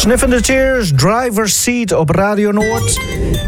Sniffing the Tears, Driver's Seat op Radio Noord.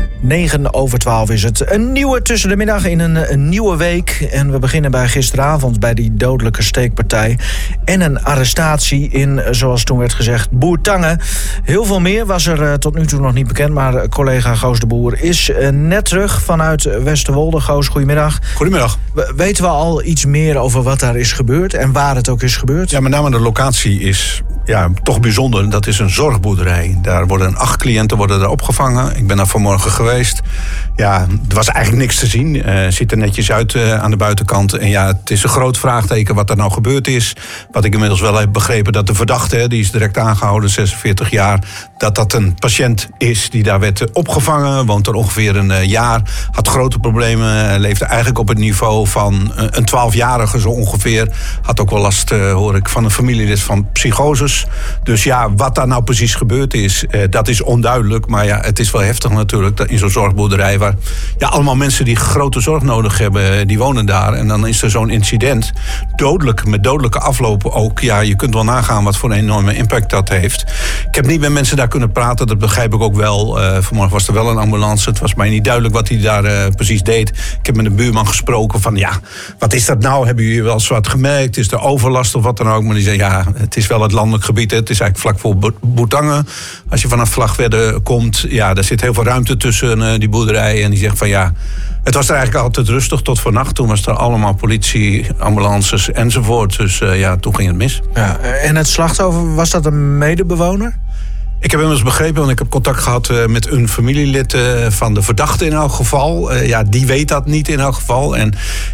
9:12 is het. Een nieuwe tussen de middag in een nieuwe week. En we beginnen bij gisteravond bij die dodelijke steekpartij. En een arrestatie in, zoals toen werd gezegd, Bourtange. Heel veel meer was er tot nu toe nog niet bekend. Maar collega Goos de Boer is net terug vanuit Westerwolde. Goos, goedemiddag. Goedemiddag. Weten we al iets meer over wat daar is gebeurd en waar het ook is gebeurd? Ja, met name de locatie is toch bijzonder. Dat is een zorgboerderij. Daar worden 8 cliënten daar opgevangen. Ik ben daar vanmorgen geweest. Ja, er was eigenlijk niks te zien. Ziet er netjes uit aan de buitenkant. En ja, het is een groot vraagteken wat er nou gebeurd is. Wat ik inmiddels wel heb begrepen, dat de verdachte, die is direct aangehouden, 46 jaar... dat een patiënt is die daar werd opgevangen. Woont er ongeveer een jaar. Had grote problemen. Leefde eigenlijk op het niveau van een 12-jarige zo ongeveer. Had ook wel last, hoor ik, van een familielid van psychoses. Dus ja, wat daar nou precies gebeurd is, dat is onduidelijk. Maar ja, het is wel heftig natuurlijk in zo'n zorgboerderij... waar allemaal mensen die grote zorg nodig hebben, die wonen daar. En dan is er zo'n incident, dodelijk, met dodelijke aflopen ook. Ja, je kunt wel nagaan wat voor een enorme impact dat heeft. Ik heb niet met mensen daar kunnen praten, dat begrijp ik ook wel. Vanmorgen was er wel een ambulance. Het was mij niet duidelijk wat hij daar precies deed. Ik heb met een buurman gesproken van, wat is dat nou? Hebben jullie wel eens wat gemerkt? Is er overlast of wat dan ook? Maar die zei, het is wel het landelijk gebied. Het is eigenlijk vlak voor Bourtange. Als je vanaf Vlagtwedde komt, daar zit heel veel ruimte tussen die boerderij. En die zegt van, het was er eigenlijk altijd rustig tot vannacht. Toen was er allemaal politie, ambulances enzovoort. Dus toen ging het mis. Ja, en het slachtoffer, was dat een medebewoner? Ik heb inmiddels begrepen, want ik heb contact gehad met een familielid van de verdachte in elk geval. Die weet dat niet in elk geval. En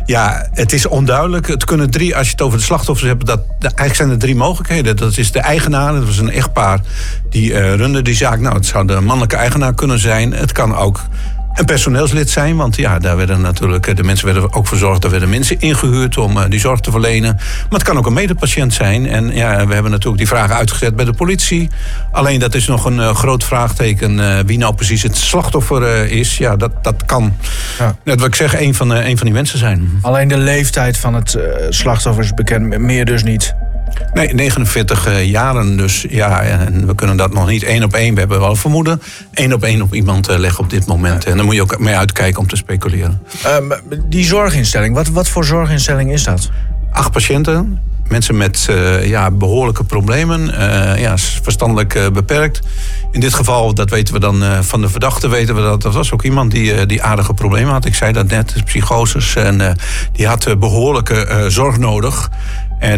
het is onduidelijk. Het kunnen 3, als je het over de slachtoffers hebt, eigenlijk zijn er 3 mogelijkheden. Dat is de eigenaar, dat was een echtpaar die runde die zaak. Nou, het zou de mannelijke eigenaar kunnen zijn. Het kan ook een personeelslid zijn, want daar werden natuurlijk, de mensen werden ook verzorgd, daar werden mensen ingehuurd om die zorg te verlenen. Maar het kan ook een medepatiënt zijn. En we hebben natuurlijk die vragen uitgezet bij de politie. Alleen dat is nog een groot vraagteken wie nou precies het slachtoffer is. Ja, dat kan, net wat ik zeg, een van die mensen zijn. Alleen de leeftijd van het slachtoffer is bekend, meer dus niet. Nee, 49 jaren dus. Ja, en we kunnen dat nog niet 1 op 1. We hebben wel vermoeden 1 op 1 op iemand leggen op dit moment. En daar moet je ook mee uitkijken om te speculeren. Die zorginstelling, wat voor zorginstelling is dat? 8 patiënten. Mensen met behoorlijke problemen, verstandelijk beperkt. In dit geval, dat weten we dan van de verdachte, weten we dat was ook iemand die aardige problemen had. Ik zei dat net, psychoses. En die had behoorlijke zorg nodig. En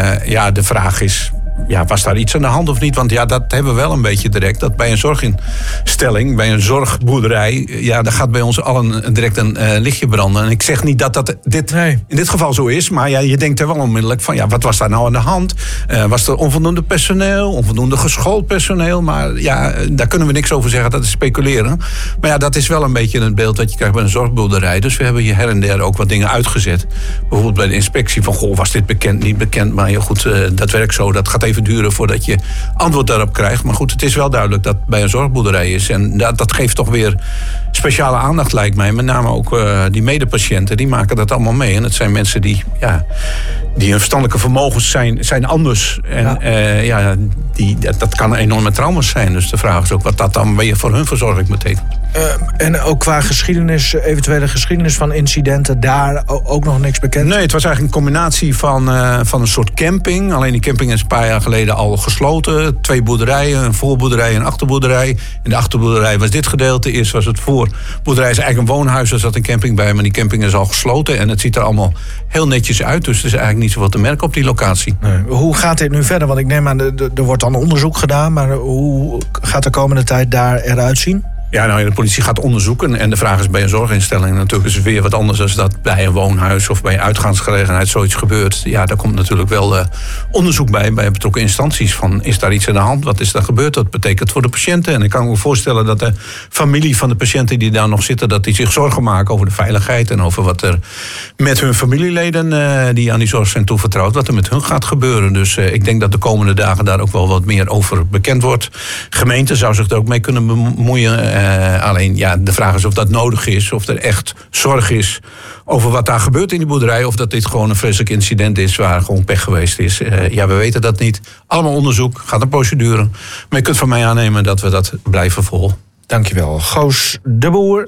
de vraag is, was daar iets aan de hand of niet? Want dat hebben we wel een beetje direct. Dat bij een zorginstelling, bij een zorgboerderij... daar gaat bij ons allen direct een lichtje branden. En ik zeg niet dat in dit geval zo is... maar je denkt er wel onmiddellijk van... wat was daar nou aan de hand? Was er onvoldoende personeel? Onvoldoende geschoold personeel? Maar daar kunnen we niks over zeggen. Dat is speculeren. Maar dat is wel een beetje het beeld dat je krijgt bij een zorgboerderij. Dus we hebben hier her en der ook wat dingen uitgezet. Bijvoorbeeld bij de inspectie van... was dit bekend, niet bekend? Maar dat werkt zo. Dat gaat even duren voordat je antwoord daarop krijgt. Maar goed, het is wel duidelijk dat het bij een zorgboerderij is. En dat geeft toch weer speciale aandacht, lijkt mij. Met name ook die medepatiënten, die maken dat allemaal mee. En het zijn mensen die hun verstandelijke vermogens zijn anders. En dat kan enorme trauma's zijn. Dus de vraag is ook wat dat dan weer voor hun verzorging betekent. En ook qua eventuele geschiedenis van incidenten, daar ook nog niks bekend? Nee, het was eigenlijk een combinatie van een soort camping. Alleen die camping is een paar jaar geleden al gesloten. 2 boerderijen, een voorboerderij en een achterboerderij. In de achterboerderij was dit gedeelte. Eerst was het voorboerderij is eigenlijk een woonhuis. Er zat een camping bij, maar die camping is al gesloten. En het ziet er allemaal heel netjes uit. Dus er is eigenlijk niet zoveel te merken op die locatie. Nee. Hoe gaat dit nu verder? Want ik neem aan, er wordt dan onderzoek gedaan. Maar hoe gaat de komende tijd daar eruit zien? De politie gaat onderzoeken. En de vraag is bij een zorginstelling natuurlijk is het weer wat anders dan dat bij een woonhuis of bij een uitgaansgelegenheid zoiets gebeurt. Daar komt natuurlijk wel onderzoek bij betrokken instanties van is daar iets aan de hand? Wat is daar gebeurd? Wat betekent het voor de patiënten? En ik kan me voorstellen dat de familie van de patiënten die daar nog zitten, dat die zich zorgen maken over de veiligheid en over wat er met hun familieleden die aan die zorg zijn toevertrouwd, wat er met hun gaat gebeuren. Dus ik denk dat de komende dagen daar ook wel wat meer over bekend wordt. Gemeente zou zich er ook mee kunnen bemoeien. Alleen de vraag is of dat nodig is. Of er echt zorg is over wat daar gebeurt in die boerderij. Of dat dit gewoon een vreselijk incident is waar gewoon pech geweest is. We weten dat niet. Allemaal onderzoek, gaat een procedure. Maar je kunt van mij aannemen dat we dat blijven volgen. Dankjewel, Goos de Boer.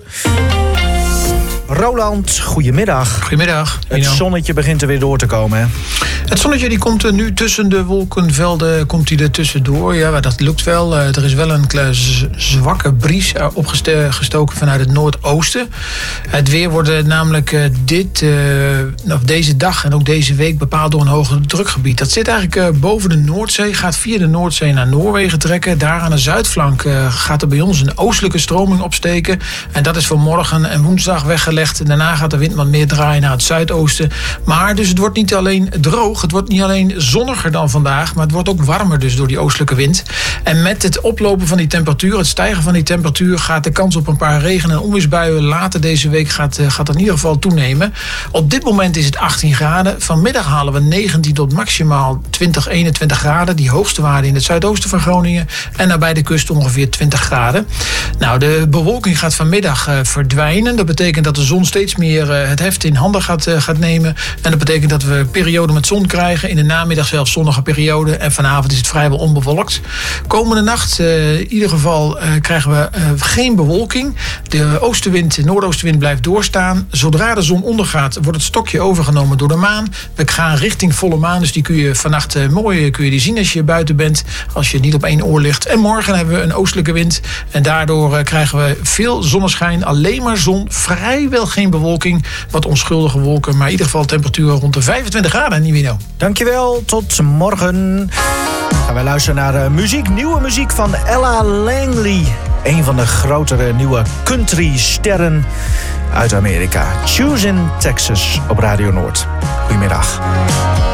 Roland, goedemiddag. Goedemiddag. Het zonnetje begint er weer door te komen, hè? Het zonnetje die komt er nu tussen de wolkenvelden, komt hij er tussendoor. Ja, dat lukt wel. Er is wel een zwakke bries opgestoken vanuit het noordoosten. Het weer wordt namelijk deze dag en ook deze week bepaald door een hoger drukgebied. Dat zit eigenlijk boven de Noordzee, gaat via de Noordzee naar Noorwegen trekken. Daar aan de zuidflank gaat er bij ons een oostelijke stroming opsteken. En dat is voor morgen en woensdag weggelegd. Daarna gaat de wind wat meer draaien naar het zuidoosten. Maar dus het wordt niet alleen droog, het wordt niet alleen zonniger dan vandaag, maar het wordt ook warmer dus door die oostelijke wind. En met het oplopen van die temperatuur, het stijgen van die temperatuur, gaat de kans op een paar regen- en onweersbuien later deze week gaat in ieder geval toenemen. Op dit moment is het 18 graden. Vanmiddag halen we 19 tot maximaal 20, 21 graden. Die hoogste waarde in het zuidoosten van Groningen. En nabij de kust ongeveer 20 graden. Nou, de bewolking gaat vanmiddag verdwijnen. Dat betekent dat de zon steeds meer het heft in handen gaat nemen. En dat betekent dat we perioden met zon krijgen. In de namiddag zelfs zonnige periode. En vanavond is het vrijwel onbewolkt. Komende nacht in ieder geval krijgen we geen bewolking. De noordoostenwind blijft doorstaan. Zodra de zon ondergaat wordt het stokje overgenomen door de maan. We gaan richting volle maan. Dus die kun je vannacht mooi zien als je buiten bent. Als je niet op één oor ligt. En morgen hebben we een oostelijke wind. En daardoor krijgen we veel zonneschijn. Alleen maar zon. Vrijwel geen bewolking. Wat onschuldige wolken. Maar in ieder geval temperaturen rond de 25 graden, Nivino. Dankjewel, tot morgen. Gaan wij luisteren naar muziek. Nieuwe muziek van Ella Langley. Een van de grotere nieuwe country-sterren uit Amerika. Choose in Texas op Radio Noord. Goedemiddag.